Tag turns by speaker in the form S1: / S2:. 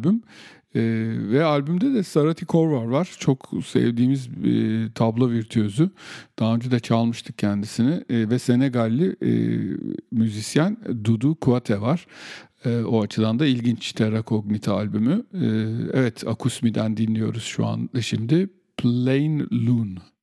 S1: albüm. Ve albümde de Sarati Korvar var. Çok sevdiğimiz tabla virtüözü. Daha önce de çalmıştık kendisini. Ve Senegalli müzisyen Dudu Kuate var. O açıdan da ilginç Terra Cognita albümü. Evet, Akusmi'den dinliyoruz şu an şimdi. Plain Loon.